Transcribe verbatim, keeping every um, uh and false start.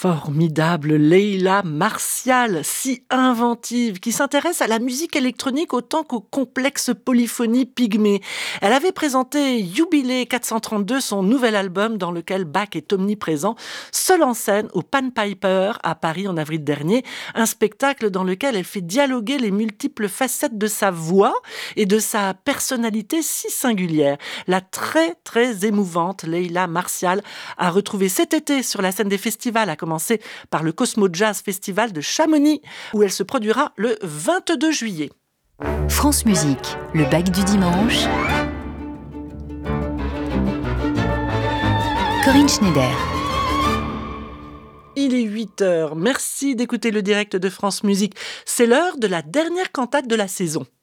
Formidable Leila Martial, si inventive, qui s'intéresse à la musique électronique autant qu'aux complexes polyphonies pygmées. Elle avait présenté Jubilé quatre cent trente-deux, son nouvel album dans lequel Bach est omniprésent, seule en scène au Pan Piper à Paris en avril dernier, un spectacle dans lequel elle fait dialoguer les multiples facettes de sa voix et de sa personnalité si singulière. La très très émouvante Leila Martial a retrouvé cet été sur la scène des festivals, à commencer par le Cosmo Jazz Festival de Chamonix, où elle se produira le vingt-deux juillet. France Musique, le bac du dimanche. Corinne Schneider. Il est huit heures. Merci d'écouter le direct de France Musique. C'est l'heure de la dernière cantate de la saison.